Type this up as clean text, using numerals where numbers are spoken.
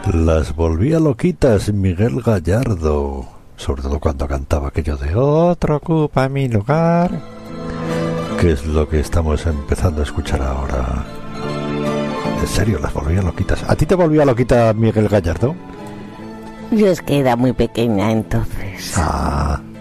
Las volvía loquitas Miguel Gallardo, sobre todo cuando cantaba aquello de "Otro ocupa mi lugar", que es lo que estamos empezando a escuchar ahora. En serio, las volvía loquitas. ¿A ti te volvía loquita Miguel Gallardo? Yo es que era muy pequeña entonces. Ah,